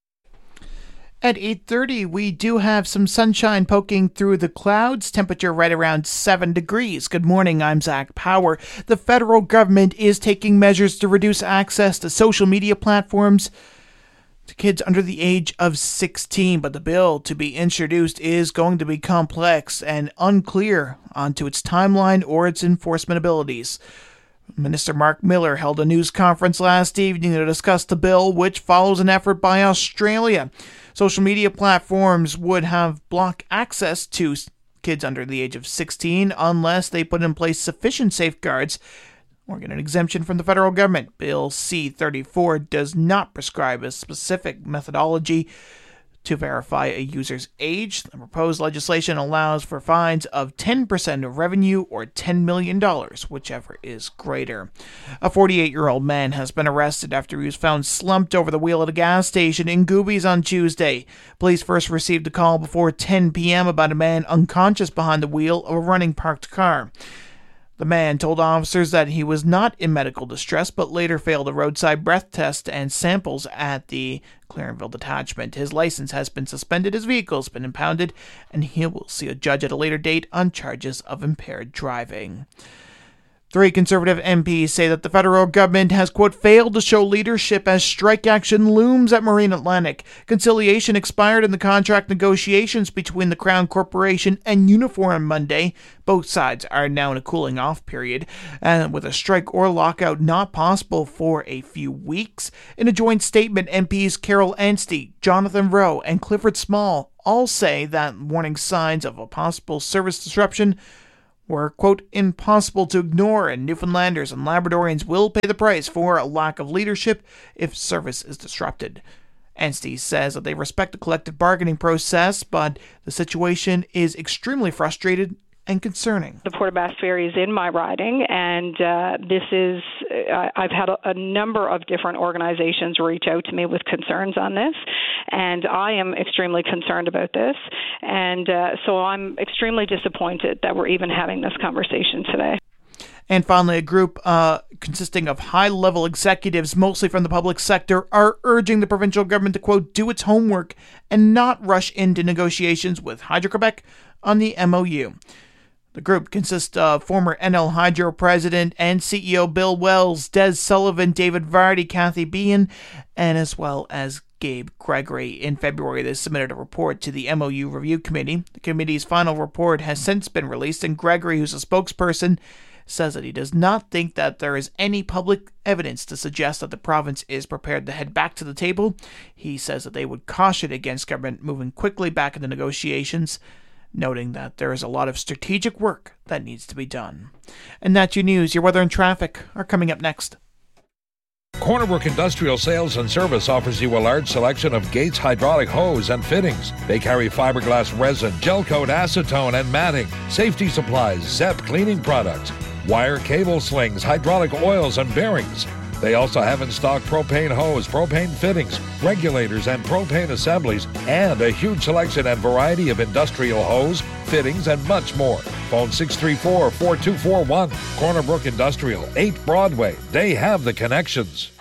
At 8:30, we do have some sunshine poking through the clouds, temperature right around 7 degrees. Good morning, I'm Zach Power. The federal government is taking measures to reduce access to social media platforms to kids under the age of 16, but the bill to be introduced is going to be complex and unclear onto its timeline or its enforcement abilities. Minister Mark Miller held a news conference last evening to discuss the bill, which follows an effort by Australia. Social media platforms would have blocked access to kids under the age of 16 unless they put in place sufficient safeguards or get an exemption from the federal government. Bill C-34 does not prescribe a specific methodology to verify a user's age. The proposed legislation allows for fines of 10% of revenue or $10 million, whichever is greater. A 48-year-old man has been arrested after he was found slumped over the wheel at a gas station in Goobies on Tuesday. Police first received a call before 10 p.m. about a man unconscious behind the wheel of a running parked car. The man told officers that he was not in medical distress, but later failed a roadside breath test and samples at the Clarenville detachment. His license has been suspended, his vehicle has been impounded, and he will see a judge at a later date on charges of impaired driving. 3 Conservative MPs say that the federal government has, quote, failed to show leadership as strike action looms at Marine Atlantic. Conciliation expired in the contract negotiations between the Crown Corporation and Unifor on Monday. Both sides are now in a cooling off period, and with a strike or lockout not possible for a few weeks. In a joint statement, MPs Carol Anstey, Jonathan Rowe, and Clifford Small all say that warning signs of a possible service disruption were, quote, impossible to ignore, and Newfoundlanders and Labradorians will pay the price for a lack of leadership if service is disrupted. Anstey says that they respect the collective bargaining process, but the situation is extremely frustrated and concerning. The Port of Bass Ferry is in my riding, and I've had a number of different organizations reach out to me with concerns on this, and I am extremely concerned about this, and so I'm extremely disappointed that we're even having this conversation today. And finally, a group consisting of high-level executives, mostly from the public sector, are urging the provincial government to, quote, do its homework and not rush into negotiations with Hydro-Quebec on the MOU. The group consists of former NL Hydro President and CEO Bill Wells, Des Sullivan, David Vardy, Kathy Behan, and as well as Gabe Gregory. In February, they submitted a report to the MOU Review Committee. The committee's final report has since been released, and Gregory, who's a spokesperson, says that he does not think that there is any public evidence to suggest that the province is prepared to head back to the table. He says that they would caution against government moving quickly back into negotiations, noting that there is a lot of strategic work that needs to be done. And that's your news. Your weather and traffic are coming up next. Corner Brook Industrial Sales and Service offers you a large selection of Gates hydraulic hose and fittings. They carry fiberglass resin, gel coat, acetone, and matting, safety supplies, ZEP cleaning products, wire cable slings, hydraulic oils, and bearings. They also have in stock propane hose, propane fittings, regulators, and propane assemblies, and a huge selection and variety of industrial hose, fittings, and much more. Phone 634-4241. Corner Brook Industrial, 8 Broadway. They have the connections.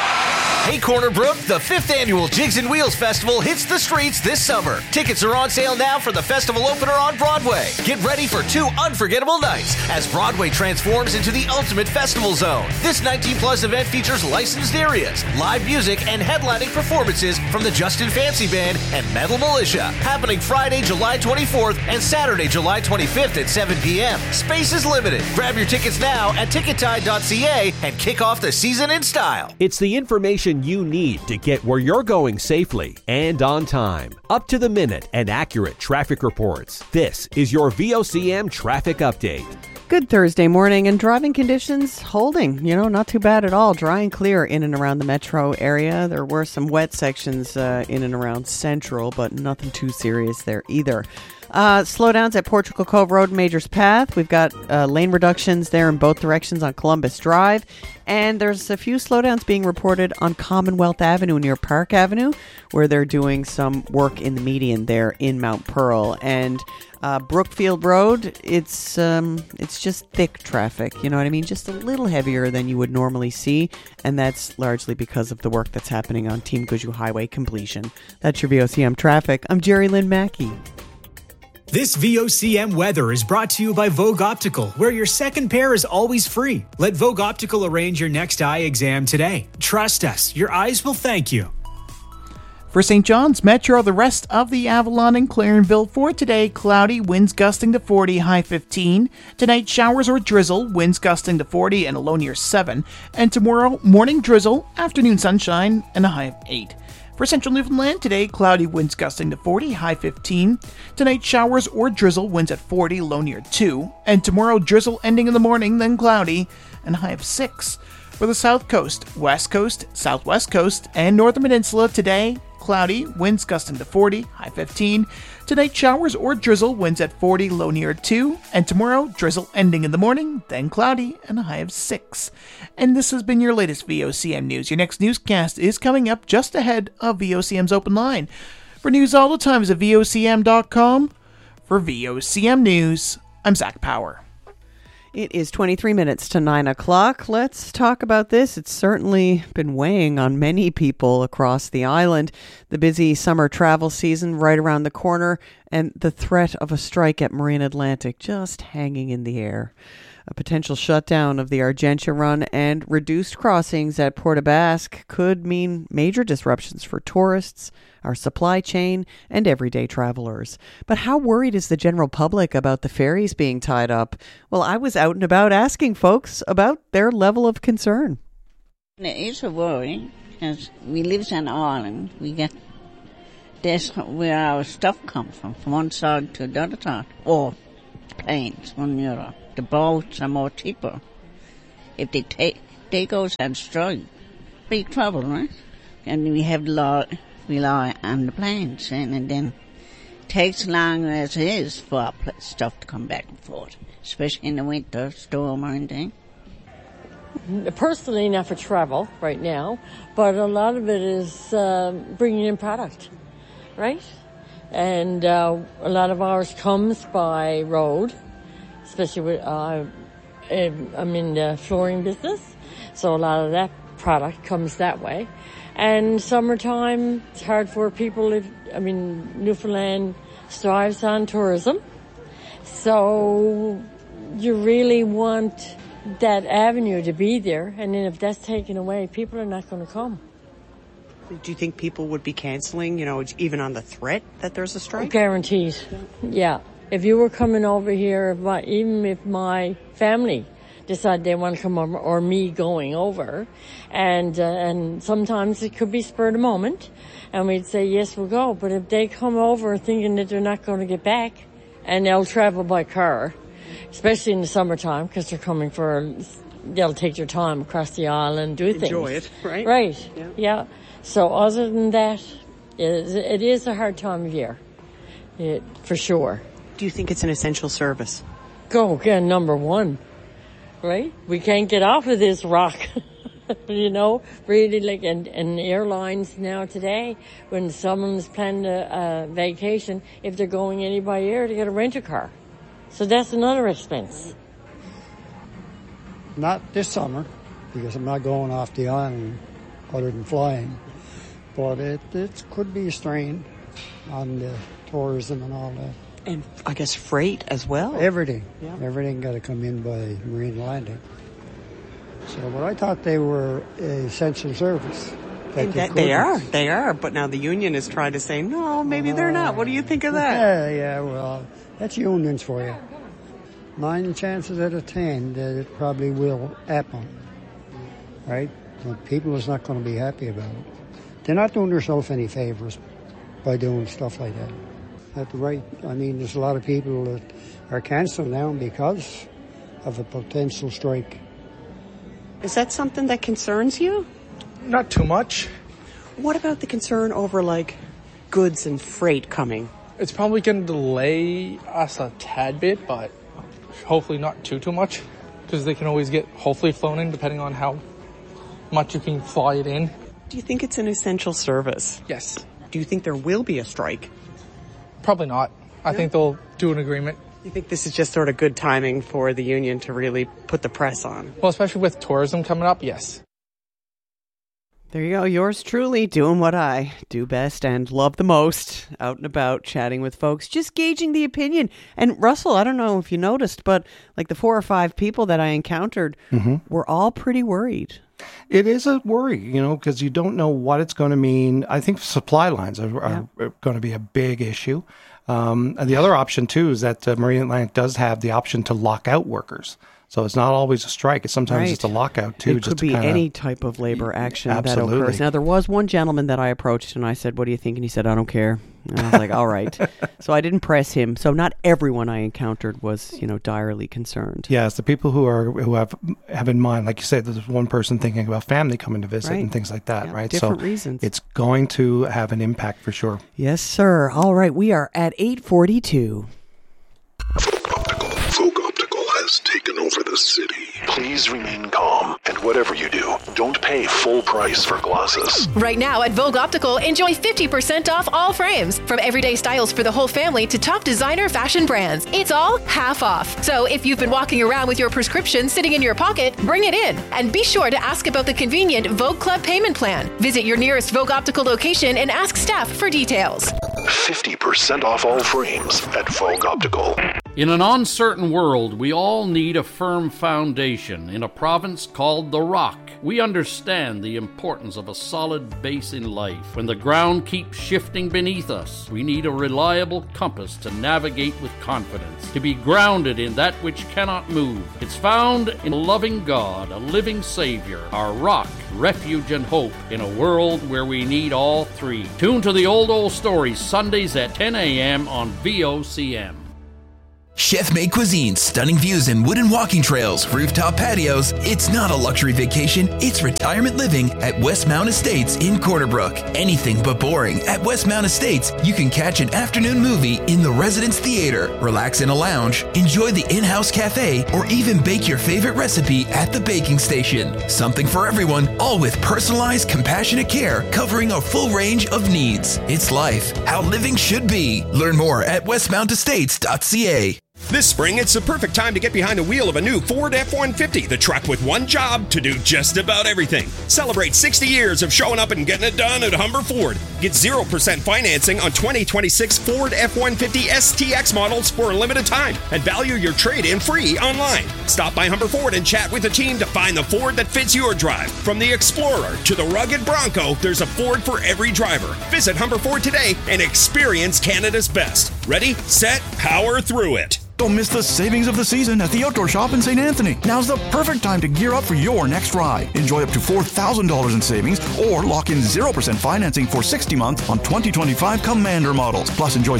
Hey Corner Brook, the 5th annual Jigs and Wheels Festival hits the streets this summer. Tickets are on sale now for the festival opener on Broadway. Get ready for 2 unforgettable nights as Broadway transforms into the ultimate festival zone. This 19-plus event features licensed areas, live music, and headlining performances from the Justin Fancy Band and Metal Militia. Happening Friday, July 24th and Saturday, July 25th at 7 p.m. Space is limited. Grab your tickets now at tickettide.ca and kick off the season in style. It's the information you need to get where you're going safely and on time. Up to the minute and accurate traffic reports. This is your VOCM traffic update. Good Thursday morning, and driving conditions holding, not too bad at all. Dry and clear in and around the metro area. There were some wet sections in and around Central, but nothing too serious there either. Slowdowns at Portugal Cove Road, Majors Path. We've got lane reductions there in both directions on Columbus Drive. And there's a few slowdowns being reported on Commonwealth Avenue near Park Avenue, where they're doing some work in the median there in Mount Pearl. And Brookfield Road, it's just thick traffic, you know what I mean? Just a little heavier than you would normally see, and that's largely because of the work that's happening on Team Guju Highway completion. That's your VOCM traffic. I'm Jerry Lynn Mackey. This VOCM weather is brought to you by Vogue Optical, where your second pair is always free. Let Vogue Optical arrange your next eye exam today. Trust us, your eyes will thank you. For St. John's Metro, the rest of the Avalon and Clarenville for today, cloudy, winds gusting to 40, high 15. Tonight, showers or drizzle, winds gusting to 40 and a low near 7. And tomorrow, morning drizzle, afternoon sunshine, and a high of 8. For central Newfoundland, today, cloudy, winds gusting to 40, high 15. Tonight, showers or drizzle, winds at 40, low near 2. And tomorrow, drizzle ending in the morning, then cloudy, and a high of 6. For the south coast, west coast, southwest coast, and northern peninsula, today, cloudy, winds gusting to 40, high 15. Tonight, showers or drizzle, winds at 40, low near 2. And tomorrow, drizzle ending in the morning, then cloudy, and a high of 6. And this has been your latest VOCM news. Your next newscast is coming up just ahead of VOCM's open line. For news all the time, visit VOCM.com. For VOCM News, I'm Zach Power. It is 23 minutes to 9 o'clock. Let's talk about this. It's certainly been weighing on many people across the island. The busy summer travel season right around the corner, and the threat of a strike at Marine Atlantic just hanging in the air. A potential shutdown of the Argentia run and reduced crossings at Port aux Basques could mean major disruptions for tourists, our supply chain, and everyday travelers. But how worried is the general public about the ferries being tied up? Well, I was out and about asking folks about their level of concern. It is a worry because we live on an island. We get this where our stuff comes from one side to the other side, or planes, one the other. The boats are more cheaper. If they go and strike, big trouble, right? And we have to rely on the planes, and then it takes longer as it is for our stuff to come back and forth, especially in the winter storm or anything. Personally, not for travel right now, but a lot of it is bringing in product, right? And a lot of ours comes by road. Especially with, I'm in the flooring business, so a lot of that product comes that way. And summertime, it's hard for people. Newfoundland strives on tourism, so you really want that avenue to be there. And then if that's taken away, people are not going to come. Do you think people would be canceling, even on the threat that there's a strike? Guaranteed, yeah. If you were coming over here, even if my family decide they want to come over, or me going over, and sometimes it could be spur of the moment, and we'd say, yes, we'll go. But if they come over thinking that they're not going to get back, and they'll travel by car, especially in the summertime, because they'll take their time across the island and do things. Enjoy it, right? Right, yeah. So other than that, it is a hard time of year, for sure. Do you think it's an essential service? Go again, number one, right? We can't get off of this rock, really and airlines now today, when someone's planning a vacation, if they're going any by air, they got to rent a car. So that's another expense. Not this summer, because I'm not going off the island other than flying. But it could be a strain on the tourism and all that. And I guess freight as well. Everything. Yeah. Everything got to come in by Marine Atlantic. So, but I thought they were an essential service. They are. But now the union is trying to say, no, maybe they're not. What do you think of that? Yeah, well, that's unions for you. 9 chances out of 10 that it probably will happen. Right? But people is not going to be happy about it. They're not doing themselves any favors by doing stuff like that. That's right. There's a lot of people that are cancelling now because of a potential strike. Is that something that concerns you? Not too much. What about the concern over, goods and freight coming? It's probably going to delay us a tad bit, but hopefully not too much, because they can always get hopefully flown in depending on how much you can fly it in. Do you think it's an essential service? Yes. Do you think there will be a strike? Probably not. I think they'll do an agreement. You think this is just sort of good timing for the union to really put the press on? Well, especially with tourism coming up, yes. There you go. Yours truly, doing what I do best and love the most. Out and about, chatting with folks, just gauging the opinion. And Russell, I don't know if you noticed, but the 4 or 5 people that I encountered were all pretty worried. It is a worry, because you don't know what it's going to mean. I think supply lines are going to be a big issue. And the other option, too, is that Marine Atlantic does have the option to lock out workers. So it's not always a strike. It's sometimes just a lockout, too. It could be any type of labor action that occurs. Now, there was one gentleman that I approached, and I said, what do you think? And he said, I don't care. And I was like, all right. So I didn't press him. So not everyone I encountered was, direly concerned. Yes, the people who have in mind, like you said, there's one person thinking about family coming to visit and things like that, right? Different reasons. It's going to have an impact for sure. Yes, sir. All right, we are at 8:42. Vogue Optical has taken over the city. Please remain calm, and whatever you do, don't pay full price for glasses. Right now at Vogue Optical, enjoy 50% off all frames. From everyday styles for the whole family to top designer fashion brands. It's all half off. So if you've been walking around with your prescription sitting in your pocket, bring it in. And be sure to ask about the convenient Vogue Club payment plan. Visit your nearest Vogue Optical location and ask staff for details. 50% off all frames at Vogue Optical. In an uncertain world, we all need a firm foundation in a province called the Rock. We understand the importance of a solid base in life. When the ground keeps shifting beneath us, we need a reliable compass to navigate with confidence, to be grounded in that which cannot move. It's found in a loving God, a living Savior, our rock, refuge, and hope in a world where we need all three. Tune to the Old Stories Sundays at 10 a.m. on VOCM. Chef-made cuisine, stunning views and wooden walking trails, rooftop patios. It's not a luxury vacation, it's retirement living at Westmount Estates in Corner Brook. Anything but boring. At Westmount Estates, you can catch an afternoon movie in the Residence Theater, relax in a lounge, enjoy the in-house cafe, or even bake your favorite recipe at the baking station. Something for everyone, all with personalized, compassionate care covering a full range of needs. It's life, how living should be. Learn more at westmountestates.ca. This spring, it's the perfect time to get behind the wheel of a new Ford F-150, the truck with one job to do just about everything. Celebrate 60 years of showing up and getting it done at Humber Ford. Get 0% financing on 2026 Ford F-150 STX models for a limited time and value your trade-in free online. Stop by Humber Ford and chat with the team to find the Ford that fits your drive. From the Explorer to the rugged Bronco, there's a Ford for every driver. Visit Humber Ford today and experience Canada's best. Ready, set, power through it. Don't miss the savings of the season at the Outdoor Shop in St. Anthony. Now's the perfect time to gear up for your next ride. Enjoy up to $4,000 in savings or lock in 0% financing for 60 months on 2025 Commander models. Plus enjoy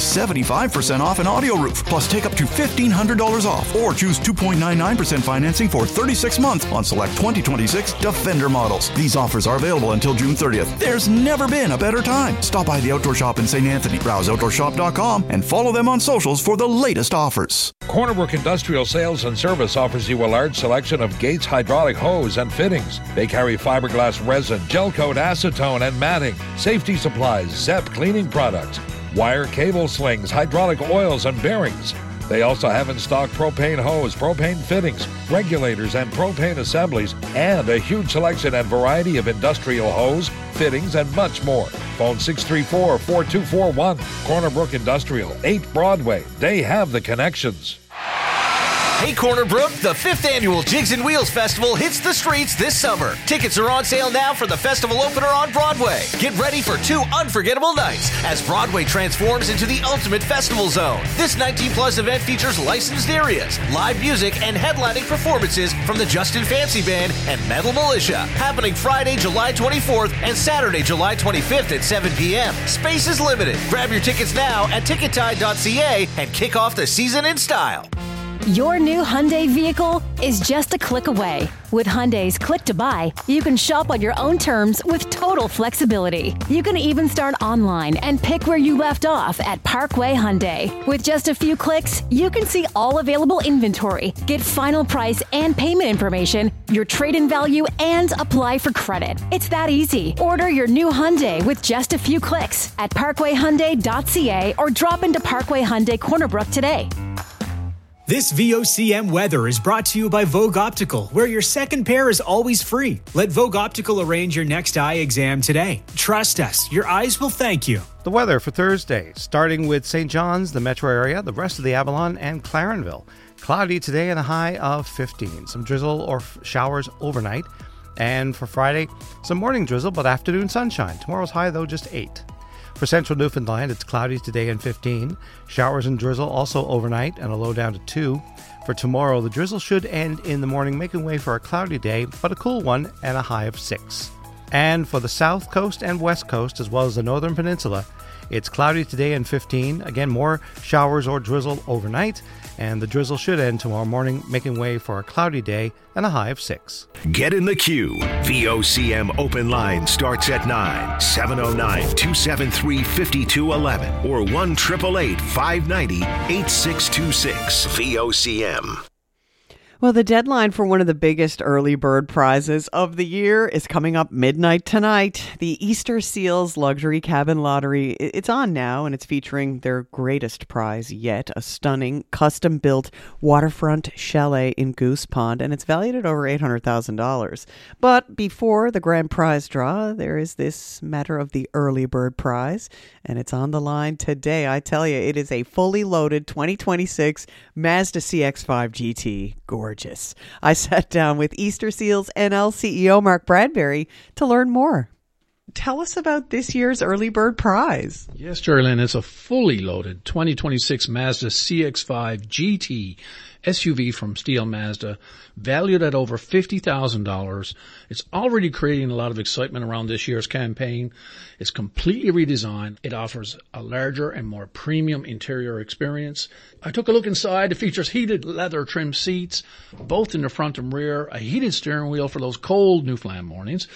75% off an audio roof. Plus take up to $1,500 off or choose 2.99% financing for 36 months on select 2026 Defender models. These offers are available until June 30th. There's never been a better time. Stop by the Outdoor Shop in St. Anthony. Browse OutdoorShop.com and follow them on socials for the latest offers. Corner Brook Industrial Sales and Service offers you a large selection of Gates hydraulic hose and fittings. They carry fiberglass resin, gel coat, acetone, and matting, safety supplies, ZEP cleaning products, wire cable slings, hydraulic oils, and bearings. They also have in stock propane hose, propane fittings, regulators, and propane assemblies, and a huge selection and variety of industrial hose, fittings, and much more. Phone 634-4241. Corner Brook Industrial, 8 Broadway. They have the connections. Hey Corner Brook, the 5th annual Jigs and Wheels Festival hits the streets this summer. Tickets are on sale now for the festival opener on Broadway. Get ready for 2 unforgettable nights as Broadway transforms into the ultimate festival zone. This 19-plus event features licensed areas, live music, and headlining performances from the Justin Fancy Band and Metal Militia. Happening Friday, July 24th and Saturday, July 25th at 7 p.m. Space is limited. Grab your tickets now at tickettide.ca and kick off the season in style. Your new Hyundai vehicle is just a click away. With Hyundai's Click to Buy, you can shop on your own terms with total flexibility. You can even start online and pick where you left off at Parkway Hyundai. With just a few clicks, you can see all available inventory, get final price and payment information, your trade-in value, and apply for credit. It's that easy. Order your new Hyundai with just a few clicks at parkwayhyundai.ca or drop into Parkway Hyundai Corner Brook today. This VOCM weather is brought to you by Vogue Optical, where your second pair is always free. Let Vogue Optical arrange your next eye exam today. Trust us, your eyes will thank you. The weather for Thursday, starting with St. John's, the metro area, the rest of the Avalon, and Clarenville. Cloudy today and a high of 15. Some drizzle or showers overnight. And for Friday, some morning drizzle, but afternoon sunshine. Tomorrow's high, though, just 8. For central Newfoundland, it's cloudy today and 15. Showers and drizzle also overnight and a low down to 2. For tomorrow, the drizzle should end in the morning, making way for a cloudy day, but a cool one and a high of 6. And for the south coast and west coast, as well as the northern peninsula, it's cloudy today and 15. Again, more showers or drizzle overnight, and the drizzle should end tomorrow morning, making way for a cloudy day and a high of 6. Get in the queue. VOCM open line starts at 9, 709-273-5211 or 1-888-590-8626. VOCM. Well, the deadline for one of the biggest early bird prizes of the year is coming up midnight tonight. The Easter Seals Luxury Cabin Lottery. It's on now, and it's featuring their greatest prize yet, a stunning, custom-built waterfront chalet in Goose Pond, and it's valued at over $800,000. But before the grand prize draw, there is this matter of the early bird prize, and it's on the line today. I tell you, it is a fully loaded 2026 Mazda CX-5 GT. Gorgeous. I sat down with Easter Seals NL CEO Mark Bradbury to learn more. Tell us about this year's early bird prize. Yes, Jerlyn, it's a fully loaded 2026 Mazda CX-5 GT SUV from Steel Mazda, valued at over $50,000. It's already creating a lot of excitement around this year's campaign. It's completely redesigned. It offers a larger and more premium interior experience. I took a look inside. It features heated leather trim seats, both in the front and rear, a heated steering wheel for those cold Newfoundland mornings,